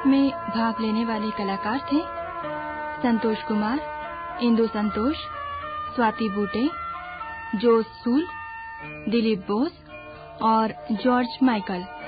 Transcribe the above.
Concert में भाग लेने वाले कलाकार थे संतोष कुमार, इंदु संतोष, स्वाति बूटे, जोस सूल, दिलीप बोस और जॉर्ज माइकल।